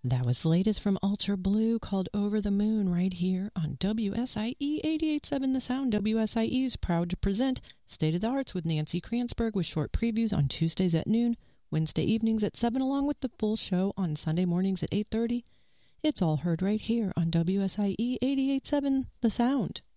That was the latest from Ultra Blue called Over the Moon right here on WSIE 88.7 The Sound. WSIE is proud to present State of the Arts with Nancy Kranzberg with short previews on Tuesdays at noon, Wednesday evenings at 7, along with the full show on Sunday mornings at 8:30. It's all heard right here on WSIE 88.7 The Sound.